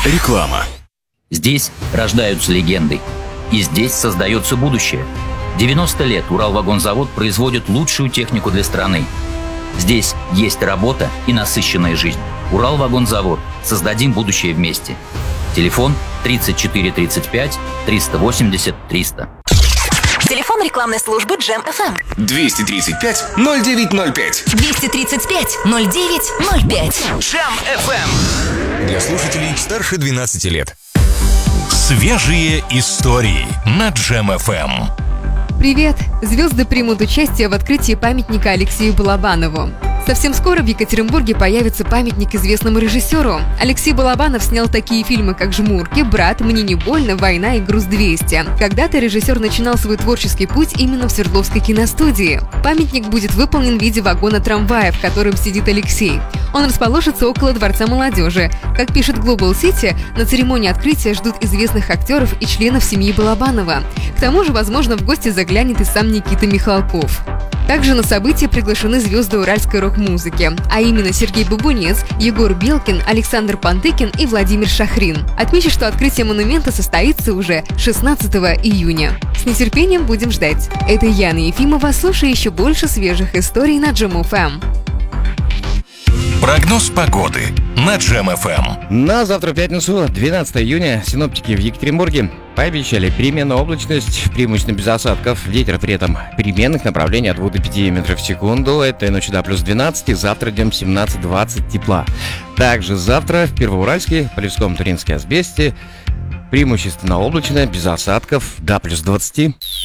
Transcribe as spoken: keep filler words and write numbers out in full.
Реклама. Здесь рождаются легенды. И здесь создается будущее. девяносто лет Уралвагонзавод производит лучшую технику для страны. Здесь есть работа и насыщенная жизнь. Уралвагонзавод. Создадим будущее вместе. Телефон тридцать четыре тридцать пять триста восемьдесят триста. Телефон рекламной службы Джем эф эм. двести тридцать пять ноль девять ноль пять. двести тридцать пять ноль девять ноль пять. Джем эф эм. Для слушателей старше двенадцати лет. Свежие истории на Джем эф эм. Привет! Звезды примут участие в открытии памятника Алексею Балабанову. Совсем скоро в Екатеринбурге появится памятник известному режиссеру. Алексей Балабанов снял такие фильмы, как «Жмурки», «Брат», «Мне не больно», «Война» и «Груз двести». Когда-то режиссер начинал свой творческий путь именно в Свердловской киностудии. Памятник будет выполнен в виде вагона-трамвая, в котором сидит Алексей. Он расположится около Дворца молодежи. Как пишет Global City, на церемонии открытия ждут известных актеров и членов семьи Балабанова. К тому же, возможно, в гости заглянет и сам Никита Михалков. Также на событие приглашены звезды уральской рок-музыки, а именно Сергей Бубунец, Егор Белкин, Александр Пантыкин и Владимир Шахрин. Отмечу, что открытие монумента состоится уже шестнадцатого июня. С нетерпением будем ждать. Это Яна Ефимова. Слушай еще больше свежих историй на Джем эф эм. Прогноз погоды на Джем эф эм. На завтра, пятницу, двенадцатого июня, синоптики в Екатеринбурге пообещали переменную облачность, преимущественно без осадков. Ветер при этом переменных направлений от двух до пяти метров в секунду. Этой ночью до плюс двенадцать, завтра днем семнадцать-двадцать тепла. Также завтра в Первоуральске, Полевском, Туринске, Асбесте преимущественно облачно, без осадков, до плюс двадцати.